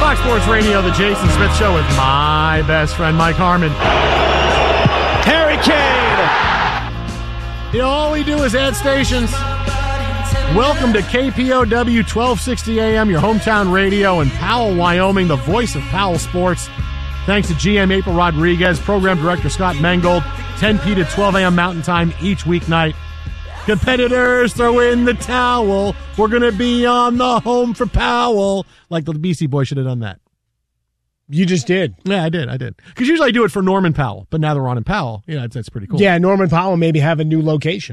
Fox Sports Radio, the Jason Smith Show with my best friend, Mike Harmon. Harry Kane! You know, all we do is add stations. Welcome to KPOW 1260 AM, your hometown radio in Powell, Wyoming, the voice of Powell Sports. Thanks to GM April Rodriguez, Program Director Scott Mengold, 10 to 12 a.m. Mountain Time each weeknight. Competitors, throw in the towel. We're going to be on the home for Powell. Like the BC Boys should have done that. You just did. Yeah, I did. Because usually I do it for Norman Powell, but now they're on in Powell. Yeah, that's pretty cool. Yeah, Norman Powell maybe have a new location.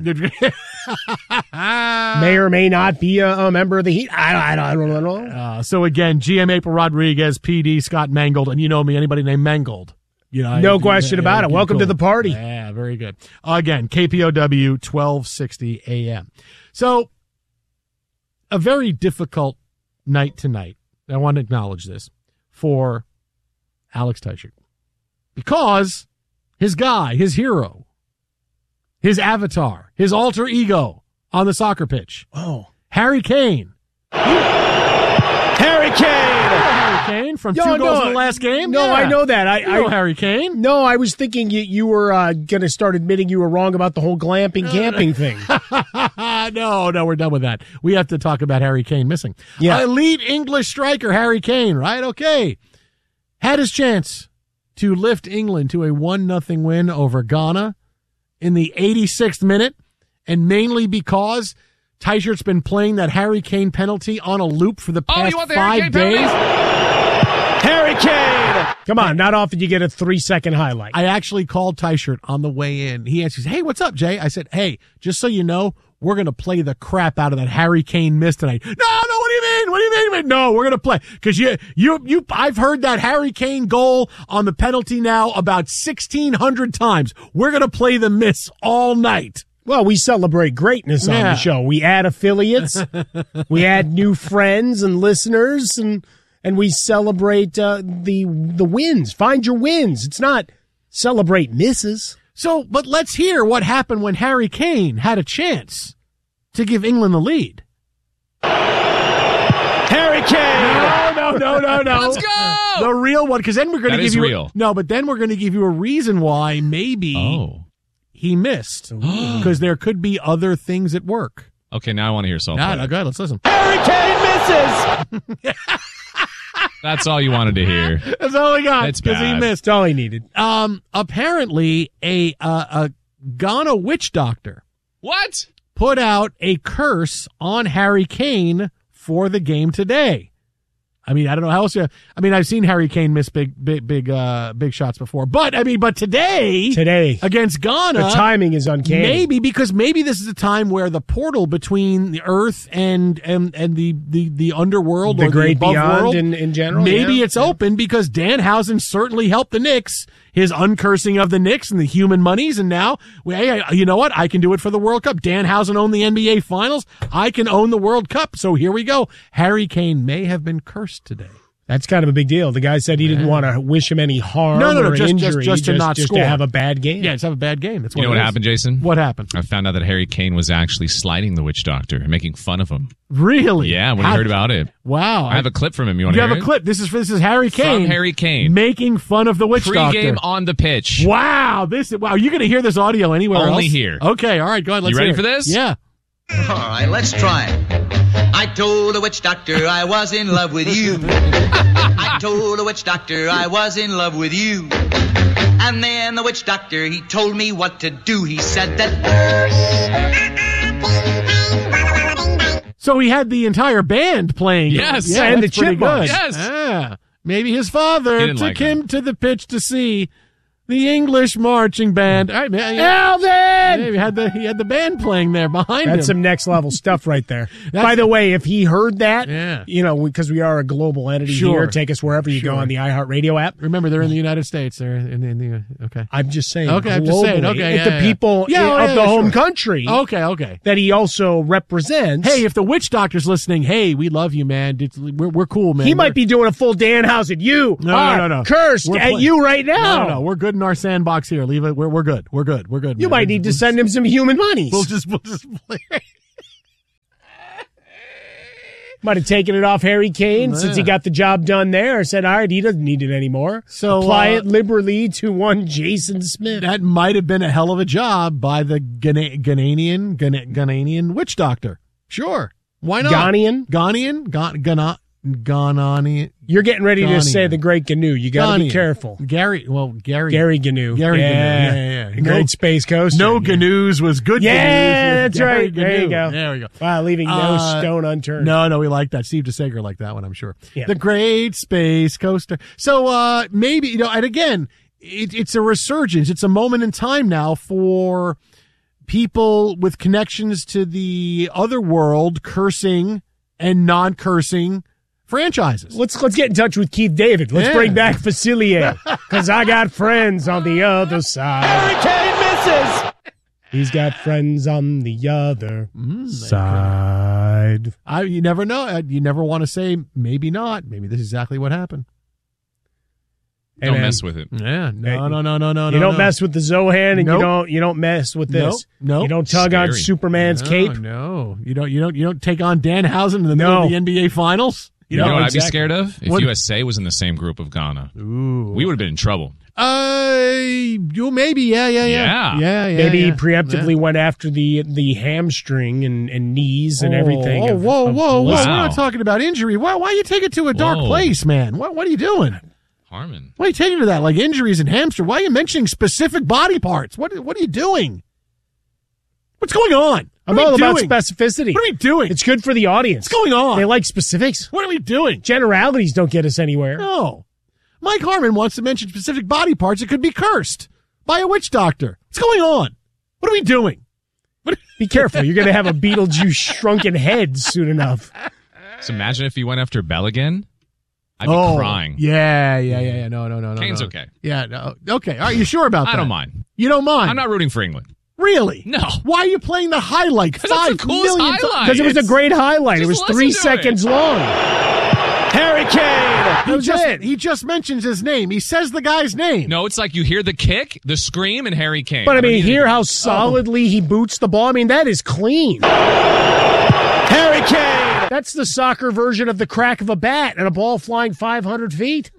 May or may not be a member of the Heat. I don't know. So again, GM April Rodriguez, PD Scott Mengold, and you know me, anybody named Mengold. You know, no question about it. Welcome to the party. Yeah, very good. Again, KPOW 1260 AM. So, a very difficult night tonight. I want to acknowledge this for Alex Teichert. Because his guy, his hero, his avatar, his alter ego on the soccer pitch. Oh. Harry Kane. Harry Kane! Harry Kane from 2 goals in the last game? No, yeah. I know that. I know Harry Kane. No, I was thinking you were going to start admitting you were wrong about the whole glamping camping thing. No, we're done with that. We have to talk about Harry Kane missing. Yeah. Elite English striker Harry Kane, right? Okay. Had his chance to lift England to a 1-0 win over Ghana in the 86th minute, and mainly because Teichert's been playing that Harry Kane penalty on a loop for the past 5 days. Harry Kane! Come on, not often you get a 3-second highlight. I actually called Teichert on the way in. He answers, "Hey, what's up, Jay?" I said, "Hey, just so you know, we're going to play the crap out of that Harry Kane miss tonight." No, what do you mean? What do you mean? No, we're going to play. Because I've heard that Harry Kane goal on the penalty now about 1,600 times. We're going to play the miss all night. Well, we celebrate greatness on the show. We add affiliates, we add new friends and listeners, and we celebrate the wins. Find your wins. It's not celebrate misses. So, but let's hear what happened when Harry Kane had a chance to give England the lead. Harry Kane! No. Let's go! The real one, because then we're going to give you real. No, but then we're going to give you a reason why maybe he missed, because there could be other things at work. Okay, now I want to hear something. No, go ahead, let's listen. Harry Kane misses! That's all you wanted to hear. That's all he got. That's because he bad. missed. That's all he needed. Apparently, a Ghana witch doctor What? put out a curse on Harry Kane for the game today. I mean, I don't know how else. I've seen Harry Kane miss big shots before, but today against Ghana, the timing is uncanny. Maybe this is a time where the portal between the Earth and the underworld, the or great the above beyond world, in general. Maybe it's open because Danhausen certainly helped the Knicks. His uncursing of the Knicks and the human monies, and now, hey, you know what? I can do it for the World Cup. Danhausen owned the NBA Finals. I can own the World Cup. So here we go. Harry Kane may have been cursed today. That's kind of a big deal. The guy said he didn't want to wish him any harm or injury. Just to not score. To have a bad game. Yeah, just have a bad game. That's You know what happened, Jason? What happened? I found out that Harry Kane was actually slighting the witch doctor and making fun of him. Really? Yeah, when he heard about it. Wow. I have a clip from him. You want to hear it? You have a clip. This is Harry Kane. From Harry Kane. Making fun of the witch doctor. Pre-game on the pitch. Wow. Are you going to hear this audio anywhere else? Only here. Okay, all right, go ahead. Let's You ready hear it. for this? Yeah. All right, let's try it. I told the witch doctor I was in love with you. I told the witch doctor I was in love with you. And then the witch doctor, he told me what to do. He said that... So he had the entire band playing. Yes. Yeah, and that's the pretty Chipmunks. good. Yes. Yeah. Maybe his father took like him to the pitch to see the English marching band. All right, man. Alvin! Yeah, he had the band playing there behind him. That's some next level stuff right there. By the way, if he heard that, because we are a global entity here, take us wherever you go on the iHeartRadio app. Remember, they're in the United States. They're in the okay. I'm just saying. Okay, globally, I'm just saying. Okay, the people of the home country. Okay. That he also represents. Hey, if the witch doctor's listening, hey, we love you, man. We're cool, man. He might be doing a full Danhausen. You are cursed at you right now. No, we're good in our sandbox here. Leave it. We're good. We're good. You might need to send him some human monies. We'll just play. Might have taken it off Harry Kane since he got the job done there. Said, all right, he doesn't need it anymore. So apply it liberally to one Jason Smith. That might have been a hell of a job by the Ghanaian witch doctor. Sure. Why not? Ghanaian? You're getting ready to say the Great Gnu. You got to be careful. Gary Gnu. Gary Gnu. Yeah. Great Space Coaster. No Gnus was good. Yeah, that's right. Gnu. There you go. There we go. Wow, leaving no stone unturned. No, we like that. Steve DeSager liked that one, I'm sure. Yeah. The Great Space Coaster. So maybe, and again, it's a resurgence. It's a moment in time now for people with connections to the other world cursing and non-cursing franchises. Let's get in touch with Keith David. Let's bring back Facilier, because I got friends on the other side. Hurricane misses. He's got friends on the other side. You never know. You never want to say maybe not. Maybe this is exactly what happened. Don't mess with it. Yeah, no. You don't mess with the Zohan, and you don't mess with this. Nope. You don't tug on Superman's cape. No, you don't take on Danhausen in the middle of the NBA Finals. You know what I'd be scared of? If USA was in the same group of Ghana. Ooh. We would have been in trouble. Maybe, yeah. Maybe he preemptively went after the hamstring and knees and everything. Whoa. We're not talking about injury. Why you take it to a dark place, man? What are you doing? Harmon. Why are you taking it to that? Like injuries and hamstring? Why are you mentioning specific body parts? What are you doing? What's going on? I'm all about specificity. What are we doing? It's good for the audience. What's going on? They like specifics. What are we doing? Generalities don't get us anywhere. No. Mike Harmon wants to mention specific body parts that could be cursed by a witch doctor. What's going on? What are we doing? Be careful. You're going to have a Beetlejuice shrunken head soon enough. So imagine if he went after Bell again. I'd be crying. Yeah. No. Kane's okay. Yeah, no. Okay. Are you sure about that? I don't mind. You don't mind? I'm not rooting for England. Really? No. Why are you playing the highlight? 5 million times? Because it was a great highlight. It was 3 seconds long. Harry Kane. He just mentions his name. He says the guy's name. No, it's like you hear the kick, the scream, and Harry Kane. But I mean, hear how solidly he boots the ball. I mean, that is clean. Harry Kane. That's the soccer version of the crack of a bat and a ball flying 500 feet.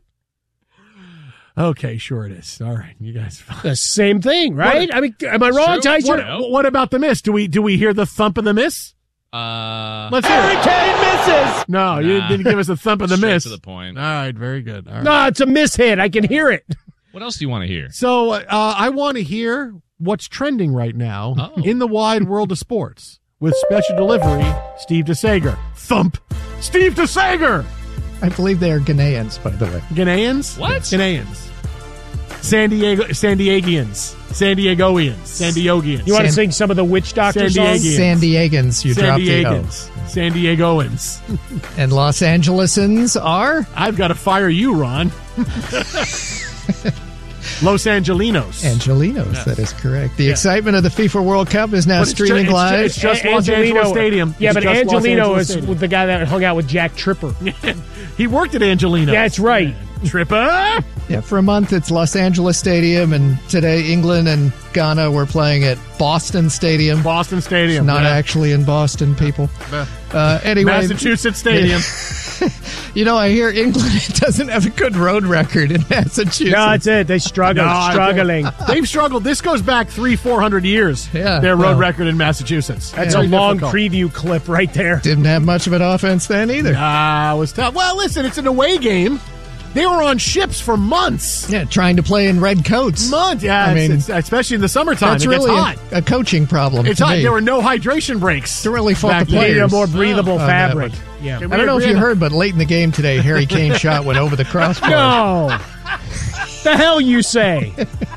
Okay, sure it is. All right, you guys. The same thing, right? I mean, am I wrong, Tyson? What about the miss? Do we hear the thump of the miss? Let's hear Harry it. Kane misses. No, you didn't give us a thump of the miss. To the point. All right, very good. All right. No, it's a miss hit. I can hear it. What else do you want to hear? So I want to hear what's trending right now in the wide world of sports with special delivery, Steve DeSager. Thump, Steve DeSager. I believe they are Ghanaians, by the way. Ghanaians? What? Ghanaians. San Diegoians. You want to sing some of the Witch Doctor songs? San Diegans, you dropped the O. San Diegoans. And Los Angelesans are? I've got to fire you, Ron. Los Angelinos. Angelinos, Yes. That is correct. The excitement of the FIFA World Cup is now streaming live. It's just Los Angeles Stadium. Yeah, but Angelino is Stadium. with the guy that hung out with Jack Tripper. He worked at Angelino. Yeah, that's right. Tripper. Yeah, for a month it's Los Angeles Stadium, and today England and Ghana were playing at Boston Stadium. Boston Stadium. Not actually in Boston, people. Anyway, Massachusetts Stadium. You know, I hear England doesn't have a good road record in Massachusetts. No, that's it. They struggling. They've struggled. This goes back 300-400 years. Yeah, their road record in Massachusetts. That's a long preview clip right there. Didn't have much of an offense then either. It was tough. Well, listen, it's an away game. They were on ships for months. Yeah, trying to play in red coats. Months. Yeah, I mean, it's especially in the summertime. That's it gets really hot. a coaching problem. It's to hot. me. There were no hydration breaks. To really fault the back then. players. A more breathable fabric. Yeah. I don't know if you heard, but late in the game today, Harry Kane's shot went over the crossbar. No. The hell you say?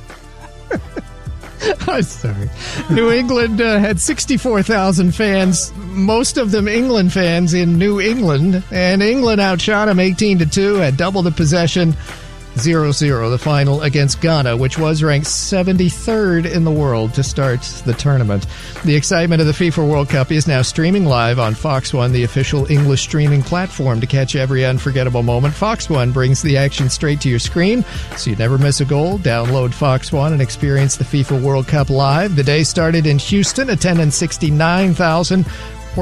I'm sorry. New England had 64,000 fans, most of them England fans in New England, and England outshot them 18-2, had double the possession, 0-0 the final against Ghana, which was ranked 73rd in the world to start the tournament. The excitement of the FIFA World Cup is now streaming live on Fox One, the official English streaming platform. To catch every unforgettable moment, Fox One brings the action straight to your screen, so you never miss a goal. Download Fox One and experience the FIFA World Cup live. The day started in Houston, attendance 69,000. Portugal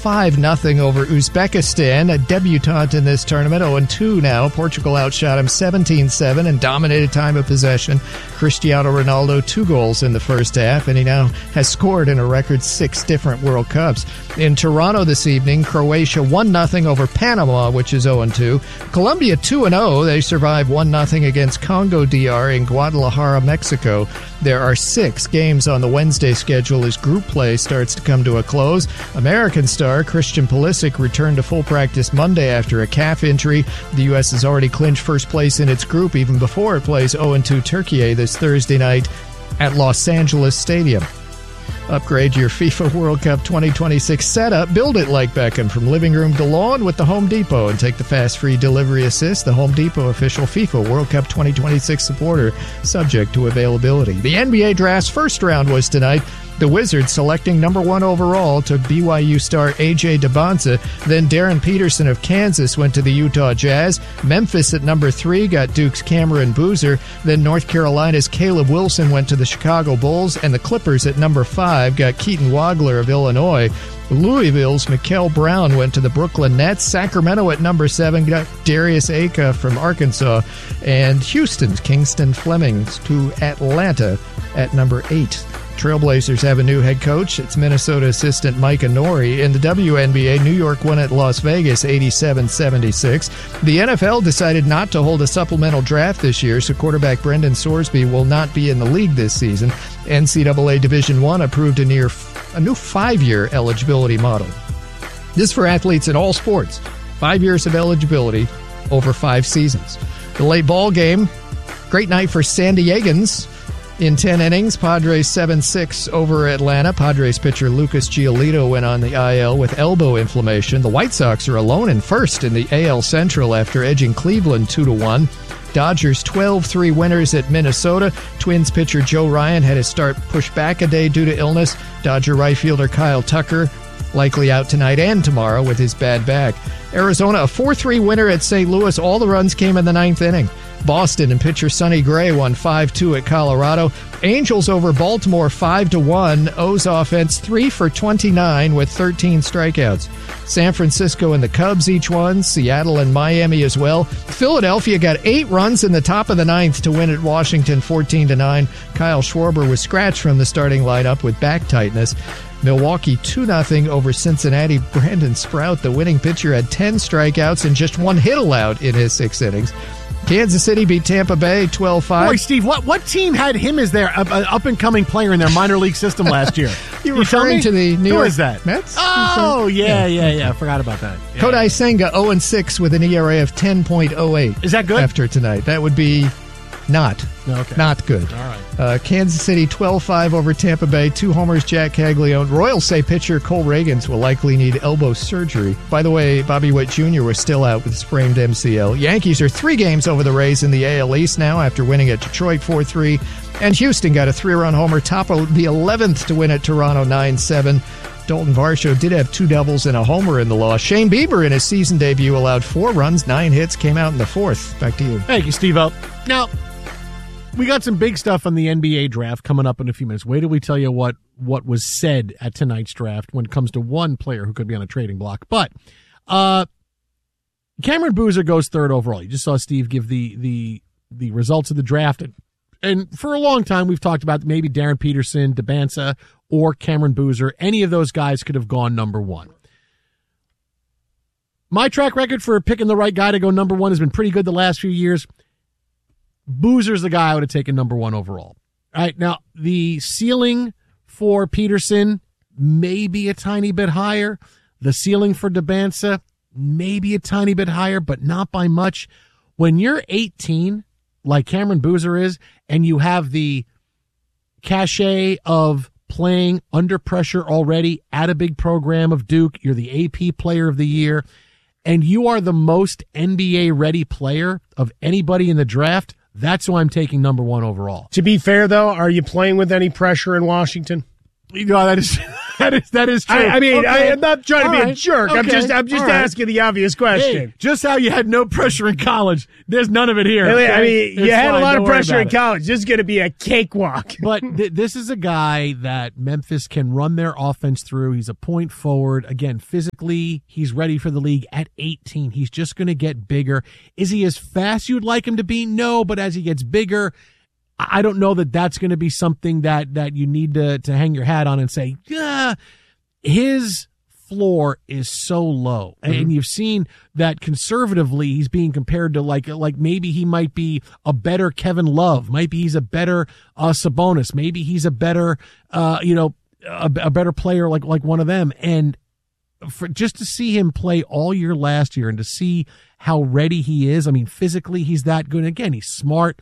5-0 over Uzbekistan, a debutante in this tournament, 0-2 now. Portugal outshot him 17-7 and dominated time of possession. Cristiano Ronaldo, 2 goals in the first half, and he now has scored in a record 6 different World Cups. In Toronto this evening, Croatia 1-0 over Panama, which is 0-2. Colombia 2-0. They survived 1-0 against Congo DR in Guadalajara, Mexico. There are 6 games on the Wednesday schedule as group play starts to come to a close. American star Christian Pulisic returned to full practice Monday after a calf injury. The U.S. has already clinched first place in its group even before it plays 0-2 Turkey this Thursday night at Los Angeles Stadium. Upgrade your FIFA World Cup 2026 setup. Build it like Beckham from living room to lawn with the Home Depot and take the fast free delivery assist. The Home Depot official FIFA World Cup 2026 supporter, subject to availability. The NBA draft's first round was tonight. The Wizards selecting number 1 overall took BYU star A.J. Debonsa. Then Darren Peterson of Kansas went to the Utah Jazz. Memphis at number 3 got Duke's Cameron Boozer. Then North Carolina's Caleb Wilson went to the Chicago Bulls. And the Clippers at number 5 got Keaton Wagler of Illinois. Louisville's Mikal Brown went to the Brooklyn Nets. Sacramento at number 7 got Darius Aka from Arkansas. And Houston's Kingston Flemings to Atlanta at number 8. Trailblazers have a new head coach. It's Minnesota assistant Mike Inori. In the WNBA, New York won at Las Vegas 87-76. The NFL decided not to hold a supplemental draft this year, so quarterback Brendan Sorsby will not be in the league this season. NCAA Division I approved a new 5-year eligibility model. This for athletes in all sports. 5 years of eligibility over 5 seasons. The late ball game, great night for San Diegans. In 10 innings, Padres 7-6 over Atlanta. Padres pitcher Lucas Giolito went on the IL with elbow inflammation. The White Sox are alone in first in the AL Central after edging Cleveland 2-1. Dodgers 12-3 winners at Minnesota. Twins pitcher Joe Ryan had his start pushed back a day due to illness. Dodger right fielder Kyle Tucker likely out tonight and tomorrow with his bad back. Arizona a 4-3 winner at St. Louis. All the runs came in the 9th inning. Boston and pitcher Sonny Gray won 5-2 at Colorado. Angels over Baltimore 5-1. O's offense 3 for 29 with 13 strikeouts. San Francisco and the Cubs each won. Seattle and Miami as well. Philadelphia got 8 runs in the top of the 9th to win at Washington 14-9. Kyle Schwarber was scratched from the starting lineup with back tightness. Milwaukee 2-0 over Cincinnati. Brandon Sprout, the winning pitcher, had 10 strikeouts and just 1 hit allowed in his 6 innings. Kansas City beat Tampa Bay 12-5. Boy, Steve, what team had him as their up-and-coming player in their minor league system last year? You're referring to the New York Who is that? Mets? Oh, yeah. I forgot about that. Yeah. Kodai Senga 0-6 with an ERA of 10.08. Is that good? After tonight. That would be not good. All right. Kansas City 12-5 over Tampa Bay. 2 homers, Jack Caglione. Royals say pitcher Cole Reagans will likely need elbow surgery. By the way, Bobby Witt Jr. was still out with sprained MCL. Yankees are 3 games over the Rays in the AL East now after winning at Detroit 4-3. And Houston got a 3-run homer, top of the 11th to win at Toronto 9-7. Dalton Varsho did have 2 doubles and a homer in the loss. Shane Bieber in his season debut allowed 4 runs, 9 hits, came out in the 4th. Back to you. Thank you, Steve-O. Now, we got some big stuff on the NBA draft coming up in a few minutes. Wait till we tell you what was said at tonight's draft when it comes to one player who could be on a trading block. But Cameron Boozer goes 3rd overall. You just saw Steve give the results of the draft. And for a long time, we've talked about maybe Darren Peterson, Debonsa, or Cameron Boozer. Any of those guys could have gone number 1. My track record for picking the right guy to go number 1 has been pretty good the last few years. Boozer's the guy I would have taken number 1 overall. All right, now, the ceiling for Peterson may be a tiny bit higher. The ceiling for Debonsa may be a tiny bit higher, but not by much. When you're 18, like Cameron Boozer is, and you have the cachet of playing under pressure already at a big program of Duke, you're the AP Player of the Year, and you are the most NBA-ready player of anybody in the draft, that's why I'm taking number 1 overall. To be fair, though, are you playing with any pressure in Washington? That is true. I mean, okay. I'm not trying to be a jerk. Okay. I'm just asking the obvious question. Hey, just how you had no pressure in college, there's none of it here. Okay? I mean, It's you had fine. a lot Don't of worry pressure about in it. college. This is going to be a cakewalk. But this is a guy that Memphis can run their offense through. He's a point forward. Again, physically, he's ready for the league at 18. He's just going to get bigger. Is he as fast you'd like him to be? No, but as he gets bigger, I don't know that that's going to be something that you need to hang your hat on and say, yeah, his floor is so low. And you've seen that conservatively he's being compared to like maybe he might be a better Kevin Love. Maybe he's a better Sabonis. Maybe he's a better, a better player like one of them. And for just to see him play all year last year and to see how ready he is, I mean, physically he's that good. Again, he's smart.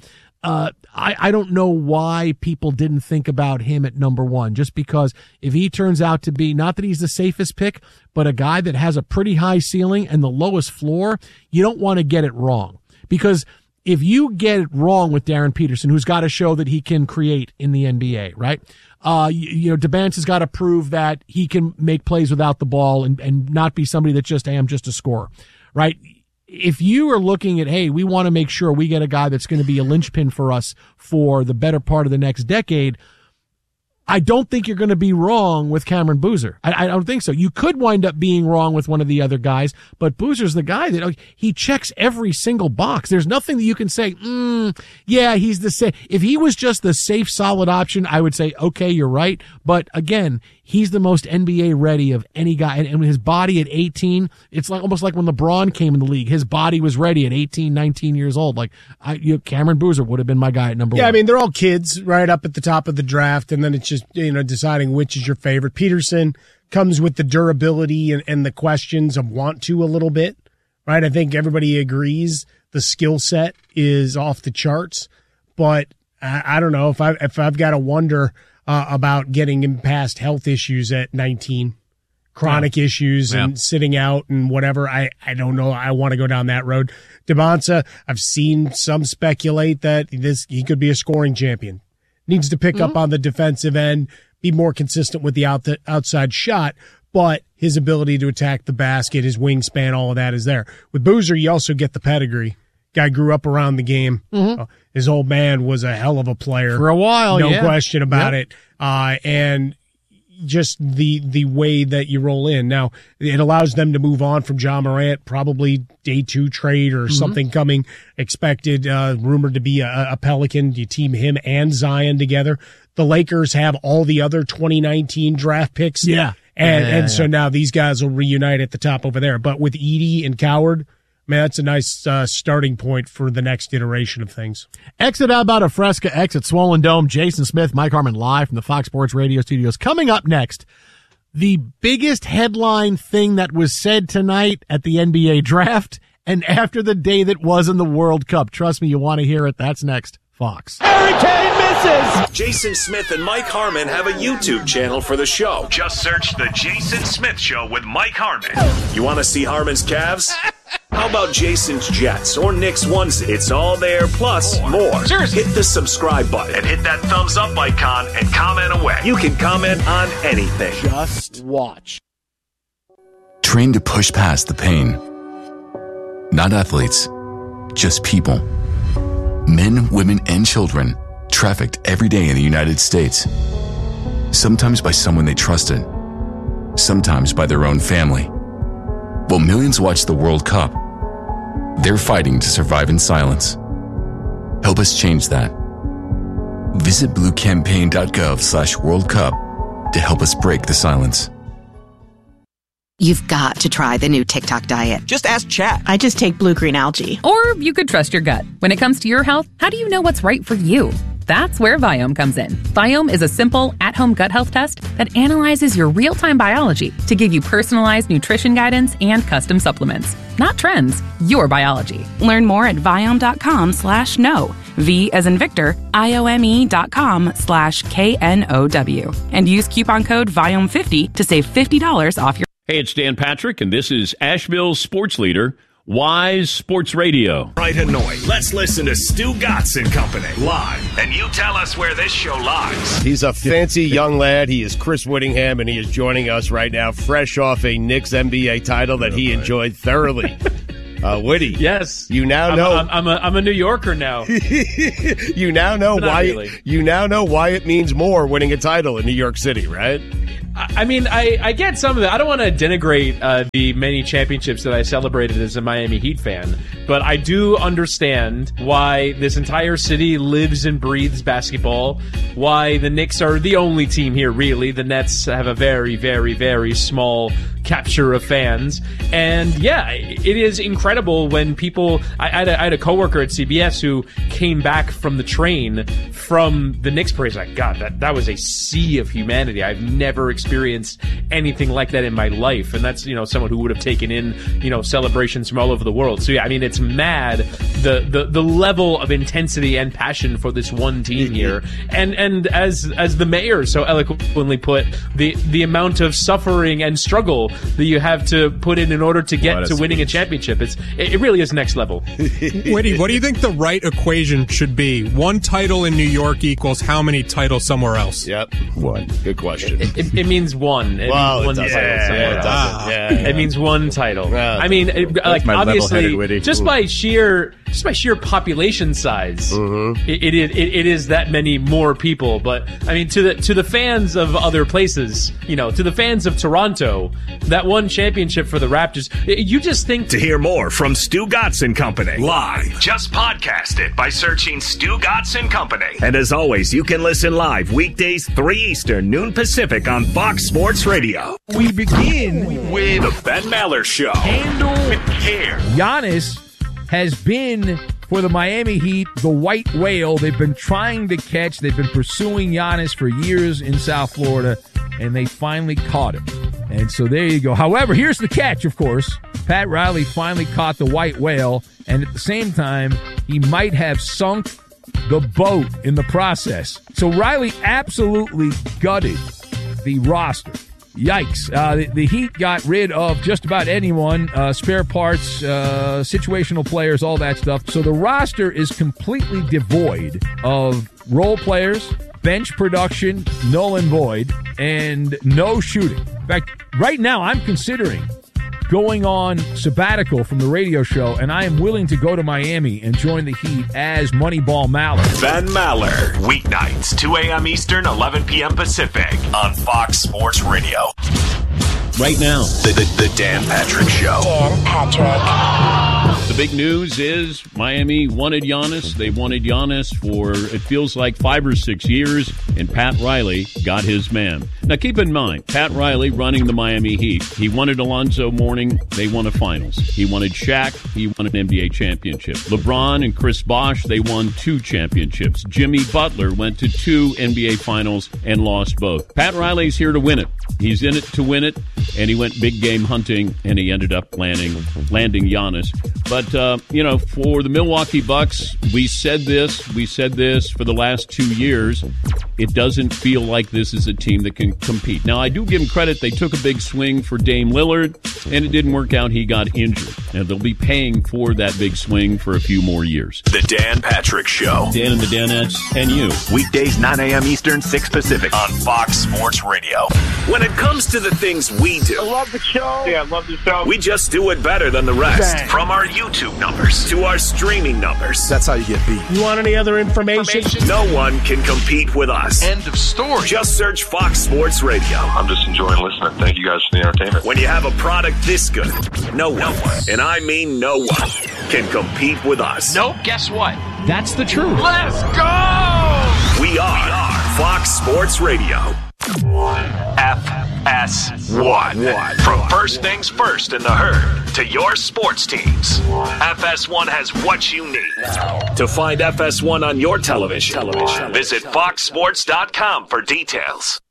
I don't know why people didn't think about him at number one, just because if he turns out to be, not that he's the safest pick, but a guy that has a pretty high ceiling and the lowest floor, you don't want to get it wrong. Because if you get it wrong with Darren Peterson, who's got to show that he can create in the NBA, right? DeBance has got to prove that he can make plays without the ball and not be somebody that just, hey, I'm just a scorer, right? If you are looking at, hey, we want to make sure we get a guy that's going to be a linchpin for us for the better part of the next decade, I don't think you're going to be wrong with Cameron Boozer. I don't think so. You could wind up being wrong with one of the other guys, but Boozer's the guy that he checks every single box. There's nothing that you can say, yeah, he's the same. If he was just the safe, solid option, I would say, okay, you're right. But again, he's the most NBA ready of any guy. And his body at 18, it's like almost like when LeBron came in the league, his body was ready at 18, 19 years old. Like Cameron Boozer would have been my guy at number one. Yeah, I mean, they're all kids right up at the top of the draft, and then it's just, deciding which is your favorite. Peterson comes with the durability and the questions of want to a little bit, right? I think everybody agrees the skill set is off the charts, but I don't know if I've got to wonder about getting him past health issues at 19, chronic issues and sitting out and whatever. I don't know. I want to go down that road. DeBanza, I've seen some speculate that he could be a scoring champion. Needs to pick up on the defensive end, be more consistent with the outside shot, but his ability to attack the basket, his wingspan, all of that is there. With Boozer, you also get the pedigree. Guy grew up around the game. His old man was a hell of a player. For a while, no question about it. And just the way that you roll in. Now, it allows them to move on from John Morant, probably day 2 trade or something coming expected, rumored to be a Pelican. You team him and Zion together. The Lakers have all the other 2019 draft picks. And so now these guys will reunite at the top over there. But with Edey and Coward, man, that's a nice starting point for the next iteration of things. Exit Alberta Fresca, exit Swollen Dome. Jason Smith, Mike Harmon live from the Fox Sports Radio studios. Coming up next, the biggest headline thing that was said tonight at the NBA draft and after the day that was in the World Cup. Trust me, you want to hear it. That's next. Fox. Harry Kane misses. Jason Smith and Mike Harmon have a YouTube channel for the show. Just search The Jason Smith Show with Mike Harmon. You want to see Harmon's calves? How about Jason's Jets or Nick's onesie? It's all there, plus more. Seriously. Hit the subscribe button and hit that thumbs up icon and comment away. You can comment on anything. Just watch. Train to push past the pain. Not athletes, just people. Men, women, and children trafficked every day in the United States. Sometimes by someone they trusted. Sometimes by their own family. While millions watch the World Cup, they're fighting to survive in silence. Help us change that. Visit bluecampaign.gov/World Cup to help us break the silence. You've got to try the new TikTok diet. Just ask Chat. I just take blue green algae. Or you could trust your gut. When it comes to your health, how do you know what's right for you? That's where Viome comes in. Viome is a simple, at-home gut health test that analyzes your real-time biology to give you personalized nutrition guidance and custom supplements. Not trends, your biology. Learn more at Viome.com/know. V as in Victor, IOME.com/KNOW. And use coupon code Viome50 to save $50 off your... Hey, it's Dan Patrick, and this is Asheville's sports leader, Wise Sports Radio. Right, Hanoi. Let's listen to Stu Gatz and Company live. And you tell us where this show lies. He's a fancy young lad. He is Chris Whittingham, and he is joining us right now, fresh off a Knicks NBA title that he enjoyed thoroughly. Whitty. Yes. You now know. I'm a New Yorker now. You now know why. Really. You now know why it means more winning a title in New York City, right? I mean, I get some of it. I don't want to denigrate the many championships that I celebrated as a Miami Heat fan, but I do understand why this entire city lives and breathes basketball, why the Knicks are the only team here, really. The Nets have a very, very, very small capture of fans. And yeah, it is incredible when people... I had a coworker at CBS who came back from the train from the Knicks parade. He's like, God, that was a sea of humanity. I've never experienced anything like that in my life. And that's, someone who would have taken in, celebrations from all over the world. So yeah, I mean, it's mad the level of intensity and passion for this one team here. And as the mayor so eloquently put, the amount of suffering and struggle that you have to put in order to get to winning a championship. It really is next level. Whitty, what do you think the right equation should be? One title in New York equals how many titles somewhere else? Yep. One. Good question. It means one. It means one title. I mean, obviously, just by sheer population size, it is that many more people. But I mean, to the fans of other places, to the fans of Toronto, that one championship for the Raptors, you just think... To hear more from Stu Gatz and Company live, just podcast it by searching Stu Gatz and Company. And as always, you can listen live weekdays 3 Eastern, noon Pacific on Fox Sports Radio. We begin with the Ben Maller Show. Handle with care. Giannis has been, for the Miami Heat, the white whale they've been trying to catch. They've been pursuing Giannis for years in South Florida, and they finally caught him. And so there you go. However, here's the catch, of course. Pat Riley finally caught the white whale, and at the same time, he might have sunk the boat in the process. So Riley absolutely gutted the roster. Yikes. The Heat got rid of just about anyone, spare parts, situational players, all that stuff. So the roster is completely devoid of role players, bench production, null and void, and no shooting. In fact, right now I'm considering going on sabbatical from the radio show, and I am willing to go to Miami and join the Heat as Moneyball Maller. Ben Maller, weeknights, 2 a.m. Eastern, 11 p.m. Pacific, on Fox Sports Radio. Right now, the Dan Patrick Show. Dan Patrick. The big news is Miami wanted Giannis. They wanted Giannis for, it feels like, 5 or 6 years, and Pat Riley got his man. Now, keep in mind, Pat Riley running the Miami Heat. He wanted Alonzo Mourning. They won a finals. He wanted Shaq. He won an NBA championship. LeBron and Chris Bosh, they won 2 championships. Jimmy Butler went to 2 NBA finals and lost both. Pat Riley's here to win it. He's in it to win it, and he went big game hunting, and he ended up landing Giannis. But, for the Milwaukee Bucks, we said this for the last 2 years. It doesn't feel like this is a team that can compete. Now, I do give them credit. They took a big swing for Dame Lillard, and it didn't work out. He got injured. And they'll be paying for that big swing for a few more years. The Dan Patrick Show. Dan and the Danettes and you. Weekdays, 9 a.m. Eastern, 6 Pacific, on Fox Sports Radio. When it comes to the things we do, I love the show. Yeah, I love the show. We just do it better than the rest. Dang. From our YouTube numbers to our streaming numbers. That's how you get beat. You want any other information? No one can compete with us. End of story. Just search Fox Sports Radio. I'm just enjoying listening. Thank you guys for the entertainment. When you have a product this good, no one, and I mean no one, can compete with us. Nope, guess what? That's the truth. Let's go! We are Fox Sports Radio. FS1. From first things first in the herd to your sports teams, FS1 has what you need. To find FS1 on your television, visit foxsports.com for details.